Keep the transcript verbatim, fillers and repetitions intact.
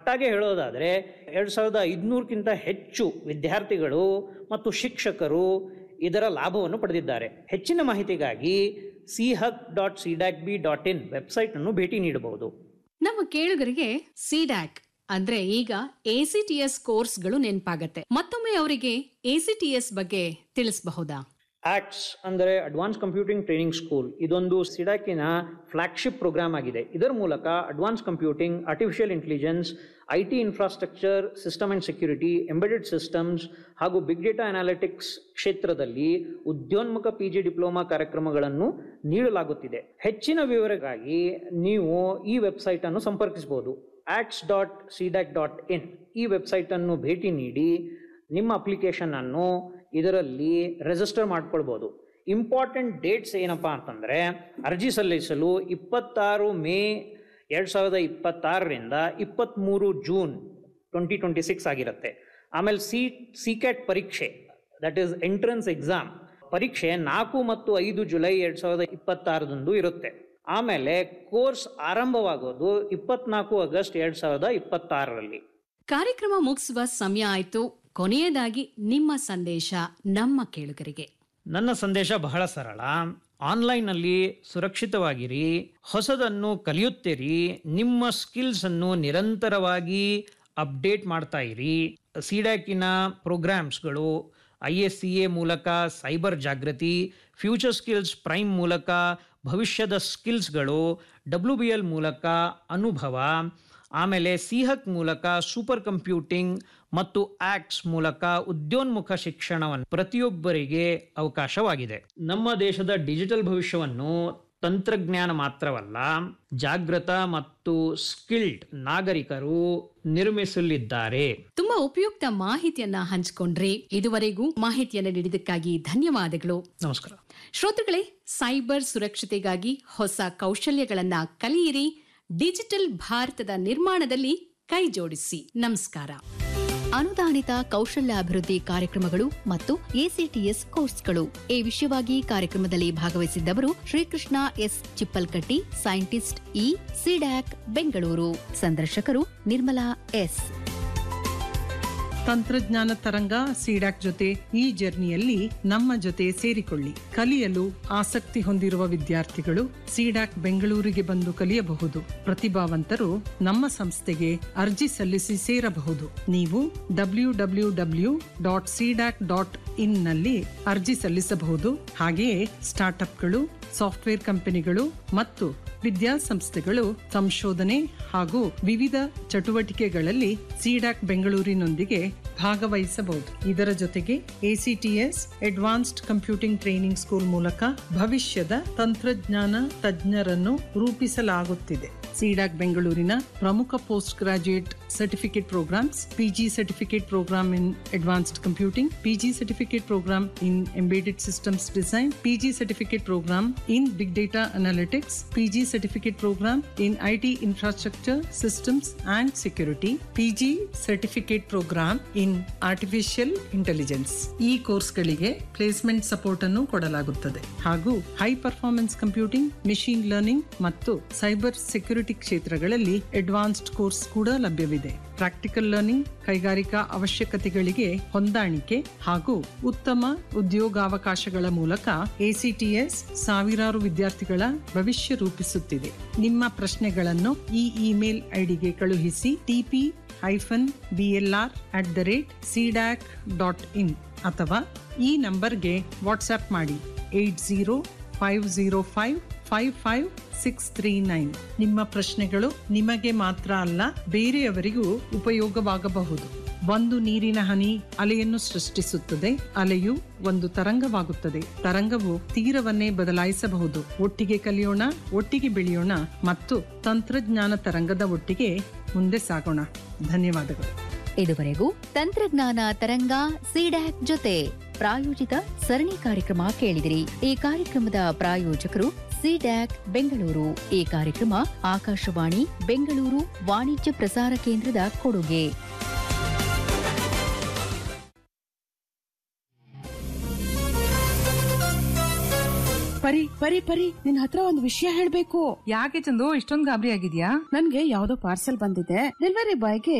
ಒಟ್ಟಾಗೆ ಹೇಳೋದಾದರೆ ಎರಡು ಸಾವಿರದ ಐದುನೂರಕ್ಕಿಂತ ಹೆಚ್ಚು ವಿದ್ಯಾರ್ಥಿಗಳು ಮತ್ತು ಶಿಕ್ಷಕರು ಇದರ ಲಾಭವನ್ನು ಪಡೆದಿದ್ದಾರೆ. ಹೆಚ್ಚಿನ ಮಾಹಿತಿಗಾಗಿ C Haq dot C ಡ್ಯಾಕ್ B dot in ವೆಬ್ಸೈಟನ್ನು ಭೇಟಿ ನೀಡಬಹುದು. ನಮ್ಮ ಕೇಳುಗರಿಗೆ ಸಿಡ್ಯಾಕ್ ಅಂದ್ರೆ ಈಗ ಎಸಿಟಿಎಸ್ ಕೋರ್ಸ್ಗಳು ನೆನಪಾಗತ್ತೆ. ಮತ್ತೊಮ್ಮೆ ಅವರಿಗೆ ಎಸಿಟಿಎಸ್ ಬಗ್ಗೆ ತಿಳಿಸಬಹುದಾ? ಆಕ್ಟ್ಸ್ ಅಂದರೆ ಅಡ್ವಾನ್ಸ್ ಕಂಪ್ಯೂಟಿಂಗ್ ಟ್ರೈನಿಂಗ್ ಸ್ಕೂಲ್. ಇದೊಂದು ಸಿಡಾಕಿನ ಫ್ಲಾಗ್ಶಿಪ್ ಪ್ರೋಗ್ರಾಮ್ ಆಗಿದೆ. ಇದರ ಮೂಲಕ advance computing, artificial intelligence, I T infrastructure, system and security, embedded systems ಹಾಗೂ ಬಿಗ್ ಡೇಟಾ ಅನಾಲಿಟಿಕ್ಸ್ ಕ್ಷೇತ್ರದಲ್ಲಿ ಉದ್ಯೋನ್ಮುಖ ಪಿ ಜಿ ಡಿಪ್ಲೊಮಾ ಕಾರ್ಯಕ್ರಮಗಳನ್ನು ನೀಡಲಾಗುತ್ತಿದೆ. ಹೆಚ್ಚಿನ ವಿವರಗಾಗಿ ನೀವು ಈ ವೆಬ್ಸೈಟನ್ನು ಸಂಪರ್ಕಿಸಬಹುದು. Acts dot C ಡ್ಯಾಕ್ dot in ಈ ವೆಬ್ಸೈಟನ್ನು ಭೇಟಿ ನೀಡಿ ನಿಮ್ಮ ಅಪ್ಲಿಕೇಶನನ್ನು ಇದರಲ್ಲಿ ರಿಜಿಸ್ಟರ್ ಮಾಡ್ಕೊಳ್ಬೋದು. ಇಂಪಾರ್ಟೆಂಟ್ ಡೇಟ್ಸ್ ಏನಪ್ಪ ಅಂತಂದರೆ, ಅರ್ಜಿ ಸಲ್ಲಿಸಲು ಇಪ್ಪತ್ತಾರು ಮೇ ಎರಡು ಸಾವಿರದ ಇಪ್ಪತ್ತಾರರಿಂದ ಇಪ್ಪತ್ತ್ಮೂರು ಜೂನ್ ಟ್ವೆಂಟಿ ಟ್ವೆಂಟಿ ಸಿಕ್ಸ್ ಆಗಿರುತ್ತೆ. ಆಮೇಲೆ ಸಿ ಸಿ ಕ್ಯಾಟ್ ಪರೀಕ್ಷೆ, ದಟ್ ಈಸ್ ಎಂಟ್ರೆನ್ಸ್ ಎಕ್ಸಾಮ್ ಪರೀಕ್ಷೆ ನಾಲ್ಕು ಮತ್ತು ಐದು ಜುಲೈ ಎರಡು ಸಾವಿರದ ಇಪ್ಪತ್ತಾರರಂದು ಇರುತ್ತೆ. ಆಮೇಲೆ ಕೋರ್ಸ್ ಆರಂಭವಾಗೋದು ಇಪ್ಪತ್ನಾಲ್ಕು ಆಗಸ್ಟ್ ಎರಡು ಸಾವಿರದ ಇಪ್ಪತ್ತಾರರಲ್ಲಿ. ಕಾರ್ಯಕ್ರಮ ಮುಗಿಸುವ ಸಮಯ ಆಯ್ತು. ಕೊನೆಯದಾಗಿ ನಿಮ್ಮ ಸಂದೇಶ ನಮ್ಮ ಕೇಳುಗರಿಗೆ. ನನ್ನ ಸಂದೇಶ ಬಹಳ ಸರಳ. ಆನ್ಲೈನ್ನಲ್ಲಿ ಸುರಕ್ಷಿತವಾಗಿರಿ, ಹೊಸದನ್ನು ಕಲಿಯುತ್ತೀರಿ, ನಿಮ್ಮ ಸ್ಕಿಲ್ಸ್ ಅನ್ನು ನಿರಂತರವಾಗಿ ಅಪ್ಡೇಟ್ ಮಾಡ್ತಾ ಇರಿ. ಸಿಡ್ಯಾಕಿನ ಪ್ರೋಗ್ರಾಮ್ಸ್ಗಳು ಐ ಎಸ್ ಸಿ ಎ ಮೂಲಕ ಸೈಬರ್ ಜಾಗೃತಿ, ಫ್ಯೂಚರ್ ಸ್ಕಿಲ್ಸ್ ಪ್ರೈಮ್ ಮೂಲಕ ಭವಿಷ್ಯದ ಸ್ಕಿಲ್ಸ್ಗಳು, ಡಬ್ಲ್ಯೂ ಬಿ ಎಲ್ ಮೂಲಕ ಅನುಭವ, ಆಮೇಲೆ ಸಿಹಕ್ ಮೂಲಕ ಸೂಪರ್ ಕಂಪ್ಯೂಟಿಂಗ್ ಮತ್ತು ಆಕ್ಟ್ಸ್ ಮೂಲಕ ಉದ್ಯೋನ್ಮುಖ ಶಿಕ್ಷಣವನ್ನು ಪ್ರತಿಯೊಬ್ಬರಿಗೆ ಅವಕಾಶವಾಗಿದೆ. ನಮ್ಮ ದೇಶದ ಡಿಜಿಟಲ್ ಭವಿಷ್ಯವನ್ನು ತಂತ್ರಜ್ಞಾನ ಮಾತ್ರವಲ್ಲ, ಜಾಗೃತ ಮತ್ತು ಸ್ಕಿಲ್ಡ್ ನಾಗರಿಕರು ನಿರ್ಮಿಸಲಿದ್ದಾರೆ. ತುಂಬಾ ಉಪಯುಕ್ತ ಮಾಹಿತಿಯನ್ನ ಹಂಚಿಕೊಂಡ್ರಿ. ಇದುವರೆಗೂ ಮಾಹಿತಿಯನ್ನು ನೀಡಿದ್ದಕ್ಕಾಗಿ ಧನ್ಯವಾದಗಳು. ನಮಸ್ಕಾರ. ಶ್ರೋತೃಗಳೇ, ಸೈಬರ್ ಸುರಕ್ಷತೆಗಾಗಿ ಹೊಸ ಕೌಶಲ್ಯಗಳನ್ನ ಕಲಿಯಿರಿ. ಡಿಜಿಟಲ್ ಭಾರತದ ನಿರ್ಮಾಣದಲ್ಲಿ ಕೈ ಜೋಡಿಸಿ. ನಮಸ್ಕಾರ. ಅನುದಾನಿತ ಕೌಶಲ್ಯಾಭಿವೃದ್ಧಿ ಕಾರ್ಯಕ್ರಮಗಳು ಮತ್ತು ಎಸಿಟಿಎಸ್ ಕೋರ್ಸ್ಗಳು ಈ ವಿಷಯವಾಗಿ ಕಾರ್ಯಕ್ರಮದಲ್ಲಿ ಭಾಗವಹಿಸಿದ್ದವರು Shrikrishna S Chippalkatti, scientist E, CDAC Bengaluru. ಸಂದರ್ಶಕರು ನಿರ್ಮಲಾ ಎಸ್. ತಂತ್ರಜ್ಞಾನ ತರಂಗ ಸಿಡ್ಯಾಕ್ ಜೊತೆ ಈ ಜರ್ನಿಯಲ್ಲಿ ನಮ್ಮ ಜೊತೆ ಸೇರಿಕೊಳ್ಳಿ. ಕಲಿಯಲು ಆಸಕ್ತಿ ಹೊಂದಿರುವ ವಿದ್ಯಾರ್ಥಿಗಳು ಸಿಡ್ಯಾಕ್ ಬೆಂಗಳೂರಿಗೆ ಬಂದು ಕಲಿಯಬಹುದು. ಪ್ರತಿಭಾವಂತರು ನಮ್ಮ ಸಂಸ್ಥೆಗೆ ಅರ್ಜಿ ಸಲ್ಲಿಸಿ ಸೇರಬಹುದು. ನೀವು W W W dot CDAC dot in ನಲ್ಲಿ ಅರ್ಜಿ ಸಲ್ಲಿಸಬಹುದು. ಹಾಗೆಯೇ ಸ್ಟಾರ್ಟ್ಅಪ್ಗಳು, ಸಾಫ್ಟ್ವೇರ್ ಕಂಪನಿಗಳು ಮತ್ತು ವಿದ್ಯಾಸಂಸ್ಥೆಗಳು ಸಂಶೋಧನೆ ಹಾಗೂ ವಿವಿಧ ಚಟುವಟಿಕೆಗಳಲ್ಲಿ ಸಿಡ್ಯಾಕ್ ಬೆಂಗಳೂರಿನೊಂದಿಗೆ ಭಾಗವಹಿಸಬಹುದು. ಇದರ ಜೊತೆಗೆ ACTS advanced computing training school ಮೂಲಕ ಭವಿಷ್ಯದ ತಂತ್ರಜ್ಞಾನ ತಜ್ಞರನ್ನು ರೂಪಿಸಲಾಗುತ್ತಿದೆ. ಸಿಡ್ಯಾಕ್ ಬೆಂಗಳೂರಿನ ಪ್ರಮುಖ post graduate certificate programmes: PG certificate program in advanced computing, PG certificate program in embedded systems design, PG certificate program in big data analytics, PG certificate program in IT infrastructure systems and security, PG certificate program in artificial intelligence. ಈ ಕೋರ್ಸ್ಗಳಿಗೆ placement support ಅನ್ನು ಕೊಡಲಾಗುತ್ತದೆ ಹಾಗೂ high performance computing, machine learning ಮತ್ತು cyber security ಕ್ಷೇತ್ರಗಳಲ್ಲಿ advanced course ಕೂಡ ಲಭ್ಯವಿದೆ. Practical learning, ಕೈಗಾರಿಕಾ ಅವಶ್ಯಕತೆಗಳಿಗೆ ಹೊಂದಾಣಿಕೆ ಹಾಗೂ ಉತ್ತಮ ಉದ್ಯೋಗಾವಕಾಶಗಳ ಮೂಲಕ ಎಸಿಟಿಎಸ್ ಸಾವಿರಾರು ವಿದ್ಯಾರ್ಥಿಗಳ ಭವಿಷ್ಯ ರೂಪಿಸುತ್ತಿದೆ. ನಿಮ್ಮ ಪ್ರಶ್ನೆಗಳನ್ನು ಈ ಇಮೇಲ್ ಐಡಿಗೆ ಕಳುಹಿಸಿ: TP hyphen BLR at the rate CDAC dot in ಅಥವಾ ಈ ನಂಬರ್ಗೆ ವಾಟ್ಸ್ಆಪ್ ಮಾಡಿ eight zero five zero five five five six three nine. ನಿಮ್ಮ ಪ್ರಶ್ನೆಗಳು ನಿಮಗೆ ಮಾತ್ರ ಅಲ್ಲ, ಬೇರೆಯವರಿಗೂ ಉಪಯೋಗವಾಗಬಹುದು. ಒಂದು ನೀರಿನ ಹನಿ ಅಲೆಯನ್ನು ಸೃಷ್ಟಿಸುತ್ತದೆ. ಅಲೆಯು ಒಂದು ತರಂಗವಾಗುತ್ತದೆ. ತರಂಗವು ತೀರವನ್ನೇ ಬದಲಾಯಿಸಬಹುದು. ಒಟ್ಟಿಗೆ ಕಲಿಯೋಣ, ಒಟ್ಟಿಗೆ ಬೆಳೆಯೋಣ ಮತ್ತು ತಂತ್ರಜ್ಞಾನ ತರಂಗದ ಒಟ್ಟಿಗೆ ಮುಂದೆ ಸಾಗೋಣ. ಧನ್ಯವಾದಗಳು. ಇದುವರೆಗೂ ತಂತ್ರಜ್ಞಾನ ತರಂಗ ಸಿಡ್ಯಾಕ್ ಜೊತೆ ಪ್ರಾಯೋಜಿತ ಸರಣಿ ಕಾರ್ಯಕ್ರಮ ಕೇಳಿದಿರಿ. ಈ ಕಾರ್ಯಕ್ರಮದ ಪ್ರಾಯೋಜಕರು ಸಿಡ್ಯಾಕ್ ಬೆಂಗಳೂರು. ಈ ಕಾರ್ಯಕ್ರಮ ಆಕಾಶವಾಣಿ ಬೆಂಗಳೂರು ವಾಣಿಜ್ಯ ಪ್ರಸಾರ ಕೇಂದ್ರದ ಕೊಡುಗೆ. ಪರಿ ಪರಿ ಪರಿ ನಿನ್ ಹತ್ರ ಒಂದು ವಿಷಯ ಹೇಳ್ಬೇಕು. ಯಾಕೆ ಚಂದು ಇಷ್ಟೊಂದು ಗಾಬರಿ ಆಗಿದ್ಯಾ? ನನ್ಗೆ ಯಾವ್ದೋ ಪಾರ್ಸೆಲ್ ಬಂದಿದೆ. ಡೆಲಿವರಿ ಬಾಯ್ಗೆ